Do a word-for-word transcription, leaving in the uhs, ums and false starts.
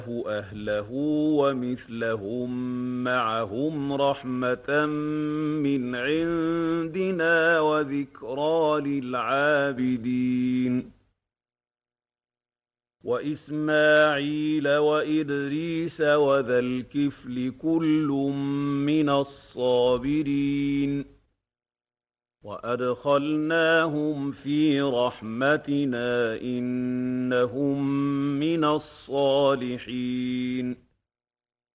أهله ومثلهم معهم رحمة من عندنا وذكرى للعابدين وإسماعيل وإدريس وذا الكفل كل من الصابرين وأدخلناهم في رحمتنا إنهم من الصالحين